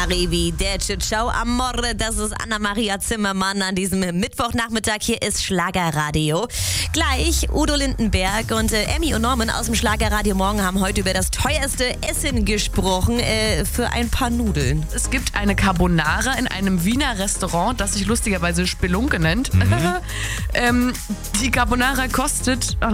Arrivederci, ciao amore, das ist Anna-Maria Zimmermann an diesem Mittwochnachmittag. Hier ist Schlagerradio. Gleich Udo Lindenberg und Emmy und Norman aus dem Schlagerradio Morgen haben heute über das teuerste Essen gesprochen für ein paar Nudeln. Es gibt eine Carbonara in einem Wiener Restaurant, das sich lustigerweise Spelunke nennt. Die Carbonara kostet,